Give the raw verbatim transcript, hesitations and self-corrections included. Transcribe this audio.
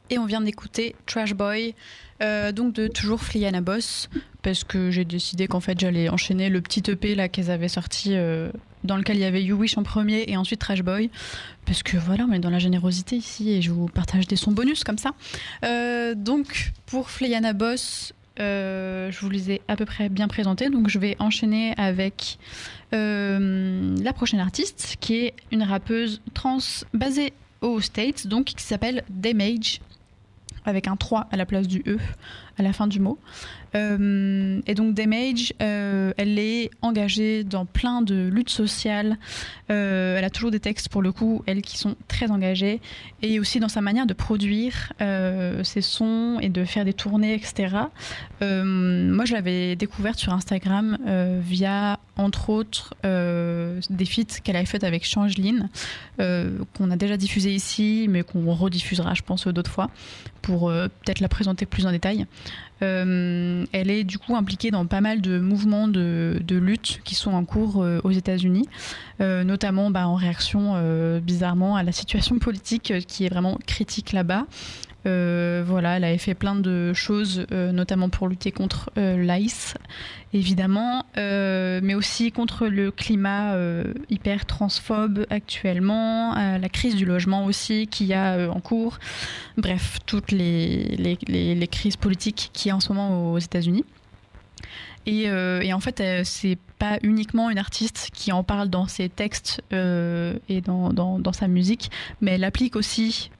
Et on vient d'écouter Trash Boy, euh, donc de toujours Fliana Boss, parce que j'ai décidé qu'en fait j'allais enchaîner le petit E P là qu'elles avaient sorti, euh, dans lequel il y avait You Wish en premier et ensuite Trash Boy, parce que voilà, on est dans la générosité ici et je vous partage des sons bonus comme ça. Euh, donc pour Fliana Boss, euh, je vous les ai à peu près bien présentés, donc je vais enchaîner avec euh, la prochaine artiste qui est une rappeuse trans basée aux States, donc qui s'appelle Damage, avec un trois à la place du E à la fin du mot. Euh, et donc Damage, euh, elle est engagée dans plein de luttes sociales. Euh, elle a toujours des textes, pour le coup, elle, qui sont très engagés. Et aussi dans sa manière de produire euh, ses sons et de faire des tournées, et cetera. Euh, moi, je l'avais découverte sur Instagram euh, via, entre autres, euh, des feats qu'elle avait faites avec Changeline, euh, qu'on a déjà diffusé ici, mais qu'on rediffusera, je pense, d'autres fois, pour euh, peut-être la présenter plus en détail. Euh, elle est du coup impliquée dans pas mal de mouvements de, de lutte qui sont en cours euh, aux États-Unis, euh, notamment bah, en réaction euh, bizarrement à la situation politique euh, qui est vraiment critique là-bas. Euh, voilà, elle avait fait plein de choses, euh, notamment pour lutter contre euh, l'I C E, évidemment, euh, mais aussi contre le climat euh, hyper transphobe actuellement, euh, la crise du logement aussi qu'il y a euh, en cours. Bref, toutes les, les, les, les crises politiques qu'il y a en ce moment aux États-Unis. Et, euh, et en fait, euh, c'est pas uniquement une artiste qui en parle dans ses textes euh, et dans, dans, dans sa musique, mais elle applique aussi